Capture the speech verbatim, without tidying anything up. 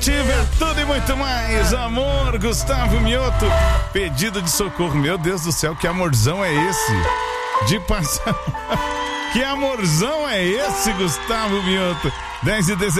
Tiver tudo e muito mais, amor, Gustavo Mioto. Pedido de socorro, meu Deus do céu, que amorzão é esse? De passar. Que amorzão é esse, Gustavo Mioto? dez e dezesseis